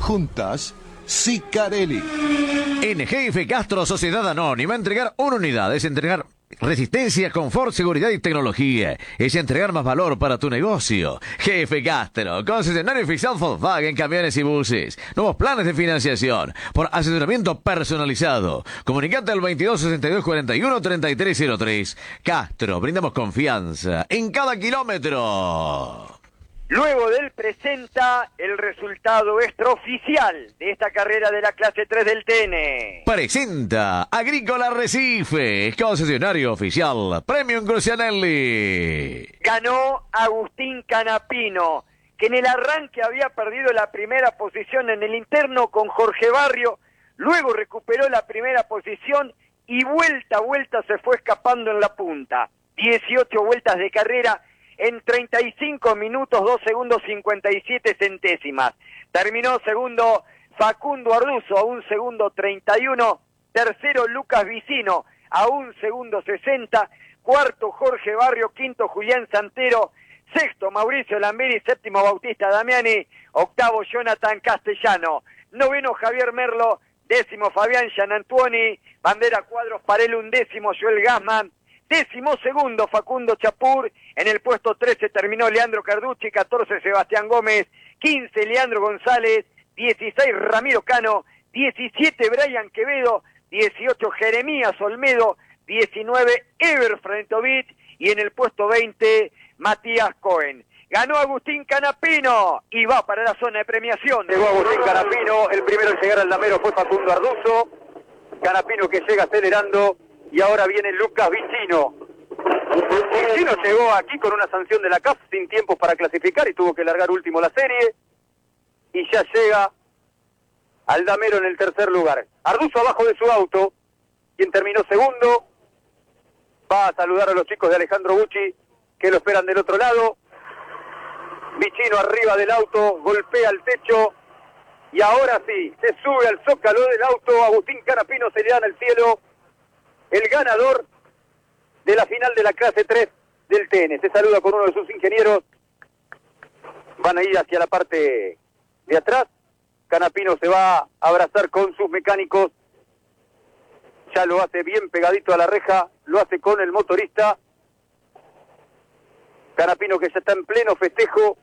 Juntas, Sicarelli. En Jefe Castro Sociedad Anónima, entregar una unidad es entregar resistencia, confort, seguridad y tecnología. Es entregar más valor para tu negocio. Jefe Castro, concesionario oficial Volkswagen, camiones y buses. Nuevos planes de financiación por asesoramiento personalizado. Comunicate al 22 62 41 3303. Castro, brindamos confianza en cada kilómetro. Luego del presenta el resultado extraoficial de esta carrera de la clase 3 del TN. Presenta Agrícola Recife, concesionario oficial Premium Crucianelli. Ganó Agustín Canapino, que en el arranque había perdido la primera posición en el interno con Jorge Barrio, luego recuperó la primera posición y vuelta a vuelta se fue escapando en la punta. 18 vueltas de carrera en 35 minutos, 2 segundos 57 centésimas. Terminó segundo Facundo Arduzo a 1 segundo 31, tercero Lucas Vicino a 1 segundo 60, cuarto Jorge Barrio, quinto Julián Santero, sexto Mauricio Lamberi, séptimo Bautista Damiani, octavo Jonathan Castellano, noveno Javier Merlo, décimo Fabián Gianantuoni, bandera cuadros para el undécimo Joel Gassman, décimo segundo Facundo Chapur, en el puesto 13 terminó Leandro Carducci, 14 Sebastián Gómez, 15 Leandro González, 16 Ramiro Cano, 17 Brian Quevedo, 18 Jeremías Olmedo, 19 Ever Frentovich y en el puesto 20 Matías Cohen. Ganó Agustín Canapino y va para la zona de premiación. Llegó Agustín Canapino, el primero en llegar al damero fue Facundo Arduzo. Canapino que llega acelerando y ahora viene Lucas Vicino. Vicino llegó aquí con una sanción de la CAF sin tiempos para clasificar y tuvo que largar último la serie. Y ya llega al damero en el tercer lugar. Arduzo abajo de su auto, quien terminó segundo. Va a saludar a los chicos de Alejandro Bucci que lo esperan del otro lado. Vicino arriba del auto, golpea el techo y ahora sí, se sube al zócalo del auto. Agustín Canapino se le da en el cielo, el ganador de la final de la clase 3 del TN. Se saluda con uno de sus ingenieros, van a ir hacia la parte de atrás. Canapino se va a abrazar con sus mecánicos, ya lo hace bien pegadito a la reja, lo hace con el motorista. Canapino que ya está en pleno festejo.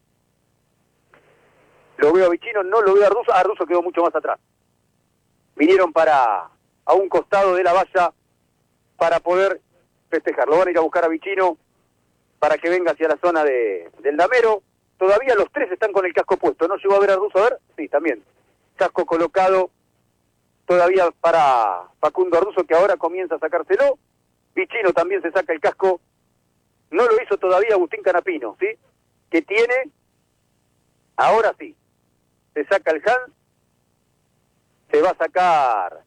Lo veo a Vicino, no lo veo a Arduzo. Arduzo quedó mucho más atrás. Vinieron a un costado de la valla para poder festejar. Lo van a ir a buscar a Vicino para que venga hacia la zona del damero. Todavía los tres están con el casco puesto. ¿No llegó a ver a Arduzo? A ver, sí, también. Casco colocado todavía para Facundo Arduzo, que ahora comienza a sacárselo. Vicino también se saca el casco. No lo hizo todavía Agustín Canapino, ¿sí? Que tiene, ahora sí, se saca el Hans, se va a sacar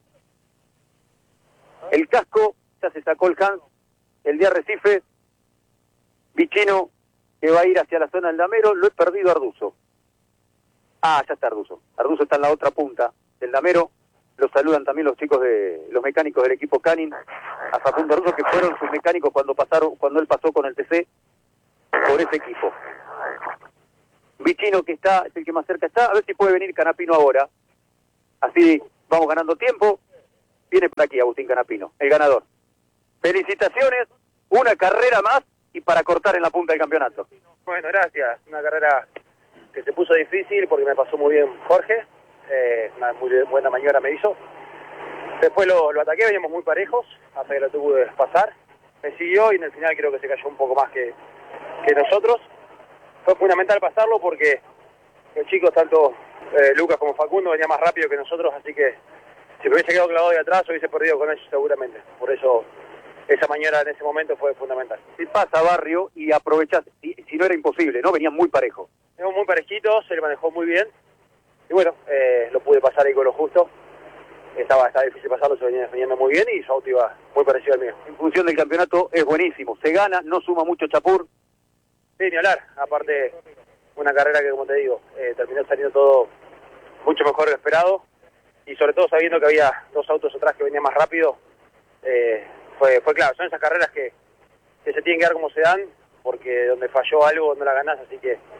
el casco, ya se sacó el Hans, el de Arrecife. Vicino que va a ir hacia la zona del damero, lo he perdido a Arduzo. Ah, ya está Arduzo. Arduzo está en la otra punta del damero. Lo saludan también los chicos de los mecánicos del equipo Canin, a Facundo Arduzo, que fueron sus mecánicos cuando él pasó con el TC por ese equipo. Vicino que está, es el que más cerca está, a ver si puede venir Canapino ahora. Así vamos ganando tiempo. Viene por aquí Agustín Canapino, el ganador. Felicitaciones, una carrera más y para cortar en la punta del campeonato. Bueno, gracias. Una carrera que se puso difícil porque me pasó muy bien Jorge. Una muy buena maniobra me hizo. Después lo ataqué, veníamos muy parejos, hasta que lo tuve que pasar. Me siguió y en el final creo que se cayó un poco más que nosotros. Fue fundamental pasarlo porque los chicos, tanto Lucas como Facundo, venían más rápido que nosotros, así que si me hubiese quedado clavado de atrás hubiese perdido con ellos seguramente. Por eso esa maniobra en ese momento fue fundamental. Si pasa Barrio y aprovechás, si no era imposible, ¿no? Venían muy parejos. Veníamos muy parejitos, se le manejó muy bien. Y bueno, lo pude pasar ahí con lo justo. Estaba difícil pasarlo, se venía muy bien y su auto iba muy parecido al mío. En función del campeonato es buenísimo. Se gana, no suma mucho Chapur. Sí, ni hablar. Aparte, una carrera que, como te digo, terminó saliendo todo mucho mejor de lo esperado. Y sobre todo sabiendo que había dos autos atrás que venían más rápido, fue claro. Son esas carreras que se tienen que dar como se dan, porque donde falló algo no la ganás, así que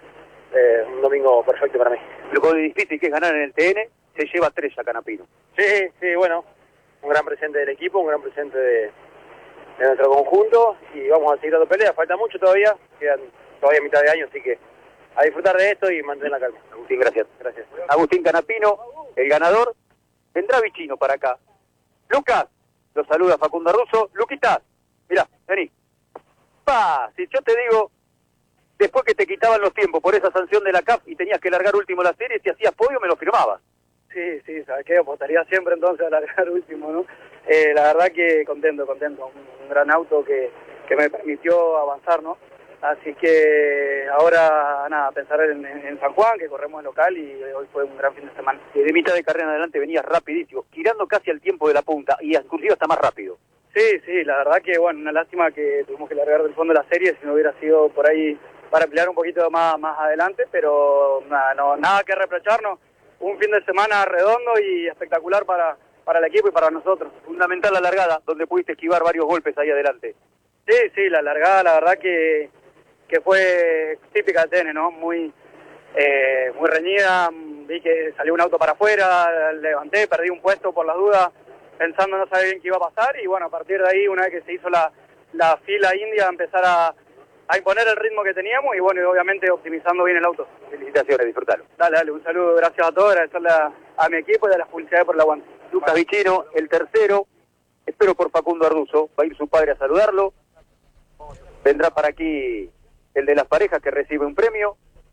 un domingo perfecto para mí. Lo difícil que es ganar en el TN, se lleva 3 a Canapino. Sí, bueno, un gran presente del equipo, un gran presente de nuestro conjunto y vamos a seguir dando peleas, falta mucho todavía, quedan todavía mitad de año, así que a disfrutar de esto y mantener la calma. Agustín, gracias. Gracias. Agustín Canapino, el ganador, vendrá Vicino para acá. Lucas, lo saluda Facundo Arduzo. Luquita, mirá, vení. Si yo te digo, después que te quitaban los tiempos por esa sanción de la CAF y tenías que largar último la serie, si hacías podio me lo firmabas. Sí, ¿sabes qué? Apostaría siempre entonces a largar último, ¿no? La verdad que contento, un gran auto que me permitió avanzar, ¿no? Así que ahora, nada, pensar en San Juan, que corremos el local y hoy fue un gran fin de semana. Y de mitad de carrera en adelante venías rapidísimo, tirando casi al tiempo de la punta y inclusive hasta más rápido. Sí, la verdad que, bueno, una lástima que tuvimos que largar del fondo de la serie, si no hubiera sido por ahí para pelear un poquito más adelante, pero nada que reprocharnos. Un fin de semana redondo y espectacular para el equipo y para nosotros. Fundamental la largada, donde pudiste esquivar varios golpes ahí adelante. Sí, la largada, la verdad que fue típica de TN, ¿no? Muy reñida, vi que salió un auto para afuera, levanté, perdí un puesto por las dudas, pensando no saber bien qué iba a pasar, y bueno, a partir de ahí, una vez que se hizo la fila india, empezar a imponer el ritmo que teníamos y bueno, y obviamente optimizando bien el auto. Felicitaciones, disfrutalo. Dale, un saludo, gracias a todos, agradecerle a mi equipo y a las publicidades por el aguante. Lucas Vicino, el tercero, espero por Facundo Arduzo, va a ir su padre a saludarlo, vendrá para aquí el de las parejas que recibe un premio.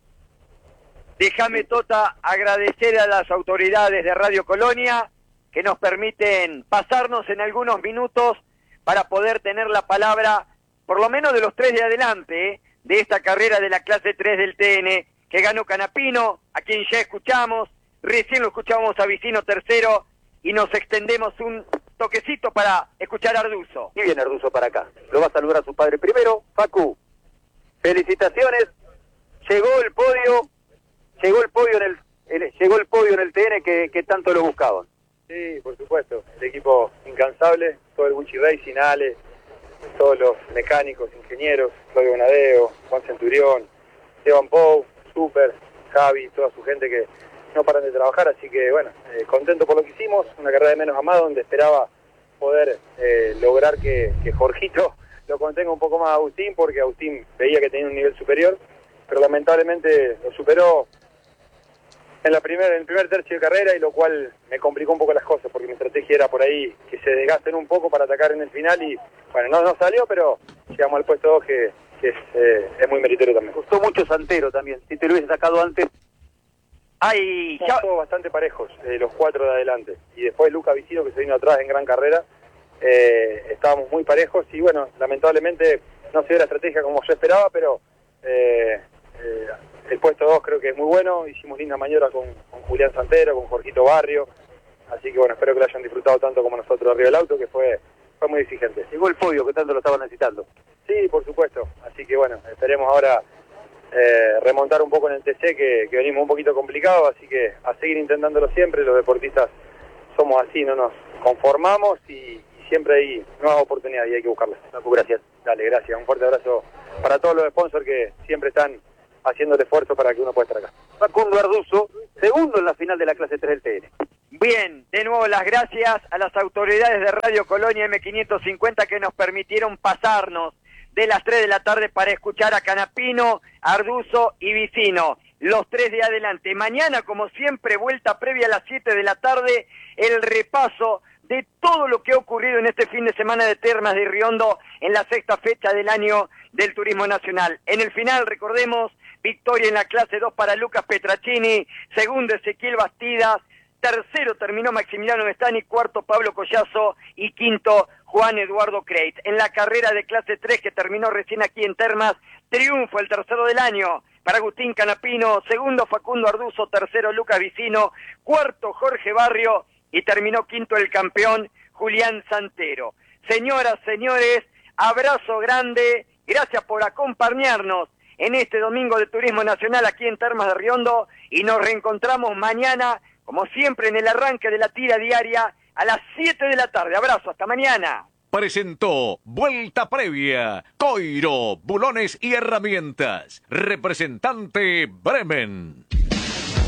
Déjame, Tota, agradecer a las autoridades de Radio Colonia que nos permiten pasarnos en algunos minutos para poder tener la palabra, por lo menos de los 3 de adelante, de esta carrera de la clase 3 del TN, que ganó Canapino, a quien ya escuchamos, recién lo escuchamos a Vicino tercero, y nos extendemos un toquecito para escuchar a Arduzo. Y viene Arduzo para acá, lo va a saludar a su padre primero. Facu, felicitaciones, llegó el podio en el TN que tanto lo buscaban. Sí, por supuesto, el equipo incansable, todo el Gucci Racing, Ale, todos los mecánicos, ingenieros, Claudio Bonadeo, Juan Centurión, Esteban Pou, Super, Javi, toda su gente que no paran de trabajar, así que bueno, contento por lo que hicimos, una carrera de menos a más donde esperaba poder lograr que Jorgito lo contenga un poco más a Agustín, porque Agustín veía que tenía un nivel superior, pero lamentablemente lo superó en el primer tercio de carrera, y lo cual me complicó un poco las cosas, porque mi estrategia era por ahí que se desgasten un poco para atacar en el final, y bueno, no salió, pero llegamos al puesto 2 que es muy meritorio también. Costó mucho Santero también, si te lo hubiese sacado antes. Somos todos bastante parejos, los 4 de adelante, y después Lucas Vicino, que se vino atrás en gran carrera, estábamos muy parejos, y bueno, lamentablemente no se dio la estrategia como yo esperaba, pero el puesto 2 creo que es muy bueno, hicimos linda maniobra con Julián Santero, con Jorgito Barrio, así que bueno, espero que lo hayan disfrutado tanto como nosotros arriba del auto, que fue muy exigente. Llegó el podio que tanto lo estaban necesitando. Sí, por supuesto, así que bueno, esperemos ahora remontar un poco en el TC, que venimos un poquito complicados, así que a seguir intentándolo siempre, los deportistas somos así, no nos conformamos y siempre hay nuevas oportunidades y hay que buscarlas. Gracias. Dale, gracias, un fuerte abrazo para todos los sponsors que siempre están haciendo el esfuerzo para que uno pueda estar acá. Facundo Arduzo, segundo en la final de la clase 3 del TN. Bien, de nuevo las gracias a las autoridades de Radio Colonia M550 que nos permitieron pasarnos de las 3 de la tarde para escuchar a Canapino, Arduzo y Vicino, los 3 de adelante. Mañana, como siempre, vuelta previa a las 7 de la tarde, el repaso de todo lo que ha ocurrido en este fin de semana de Termas de Riondo en la 6ª fecha del año del Turismo Nacional. En el final, recordemos, victoria en la clase 2 para Lucas Petracini, segundo Ezequiel Bastidas, tercero terminó Maximiliano Mestani, cuarto Pablo Collazo y quinto Juan Eduardo Creit. En la carrera de clase 3 que terminó recién aquí en Termas, triunfo el tercero del año para Agustín Canapino, segundo Facundo Arduzo, tercero Lucas Vicino, cuarto Jorge Barrio y terminó quinto el campeón Julián Santero. Señoras, señores, abrazo grande, gracias por acompañarnos en este domingo de Turismo Nacional aquí en Termas de Riondo y nos reencontramos mañana, como siempre, en el arranque de la tira diaria a las 7 de la tarde. Abrazo, hasta mañana. presentó Vuelta Previa, Coiro, Bulones y Herramientas. Representante Bremen.